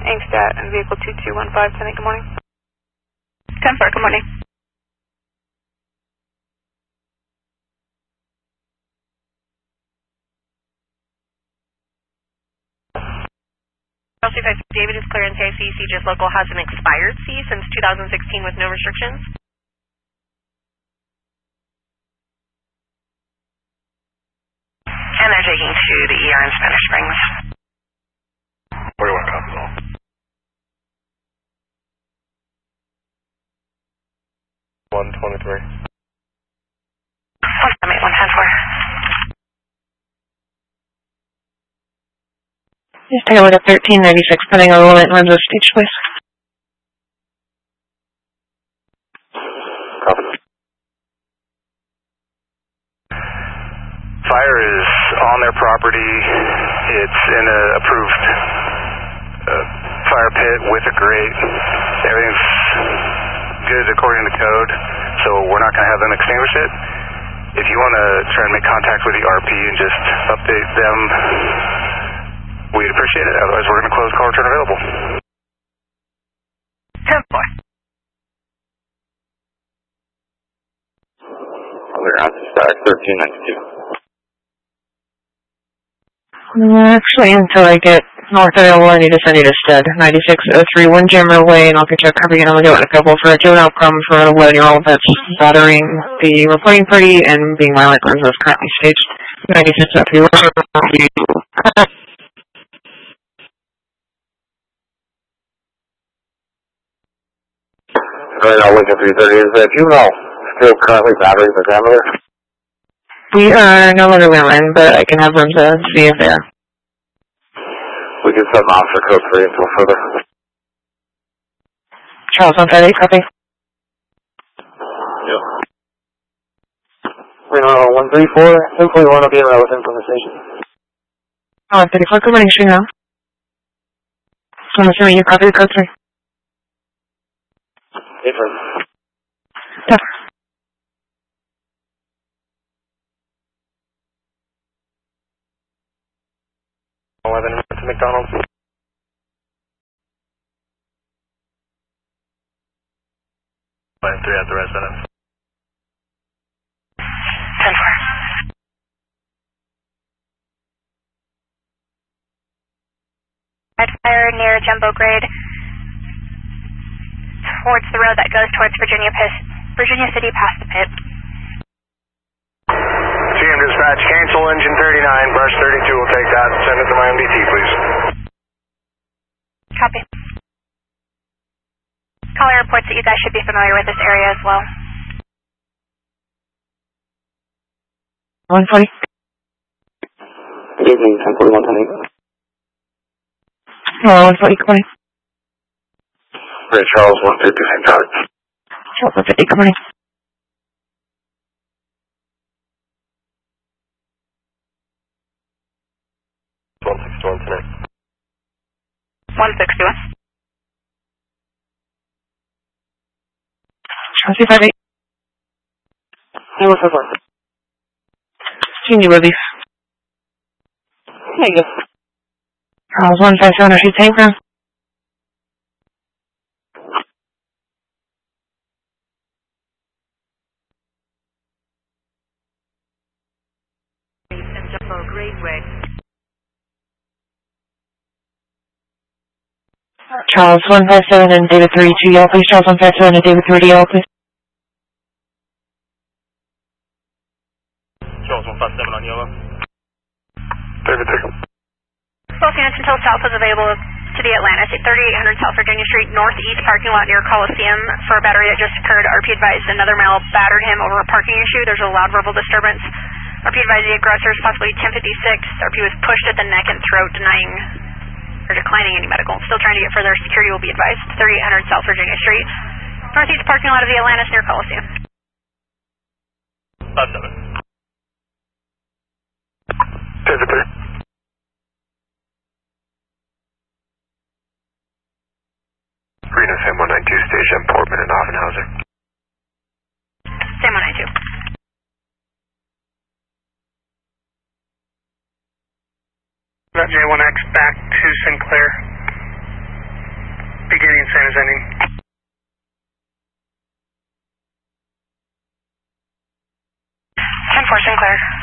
Ainstat and vehicle 2215, 10-8, good morning. 10-4, good morning. Chelsea 5 David is clear in CIC. CJ's local has an expired C since 2016 with no restrictions. And they're taking to the ER in Spanish Springs. 41 copies all. 123. 178, 110-4. Just take a look at 1396, pending a roll at runs of stage, please. Copy. Fire is on their property. It's in an approved fire pit with a grate. Everything's good according to code, so we're not going to have them extinguish it. If you want to try and make contact with the RP and just update them, we'd appreciate it. Otherwise, we're going to close call return available. 10-4. Other answer stack 1392. Actually, until I get north available, I need to send you to STED 9603 Windjammer Way, and I'll get you a copy, and I'm going to do it in a couple for a juvenile problem for an 11-year-old that's bothering the reporting party and being violent, whereas it's currently staged 9603. Right now, Lincoln 330, is that juvenile still currently battering the grandmother? We are no longer landline, but I can have them to see if they are. We can set them off for code 3 until further. Charles 158, copy. Yep. Reno 134, simply want to be irrelevant from the station. 134, good morning, Shrino. I'm assuming you copied code 3. Different. Yeah. To McDonald's. Line 3 at the residence. 10-4. Fire near Jumbo Grade towards the road that goes towards Virginia City past the pit. CM dispatch, cancel engine 39, brush 32 will take that, send it to my MDT, please. Copy. Caller reports that you guys should be familiar with this area as well. 140. Good evening, 1041, 10-8. Oh, 140, good morning. Ray Charles, 150, St. George. Charles 150, good morning. Tonight. 161. Chelsea 58. Hey, what's up, sir? Senior relief. There you go. Charles 157, are she tank ground? And Jumbo Gradeway. Charles 157 and David 32 yellow, please. Charles 157 and David 30 yellow, please. Charles 157 on yellow. David 2. Los Angeles until south is available to the Atlantis at 3800 South Virginia Street, northeast parking lot near Coliseum for a battery that just occurred. RP advised another male battered him over a parking issue. There's a loud verbal disturbance. RP advised the aggressor is possibly 1056. RP was pushed at the neck and throat, declining any medical. Still trying to get further security, will be advised. 3800 South Virginia Street, northeast parking lot of the Atlantis near Coliseum. 57. David 3. Reno Sam 192 station, Portman and Offenhauser. Sam 192. J1X back to Sinclair. train is ending. 10-4, Sinclair.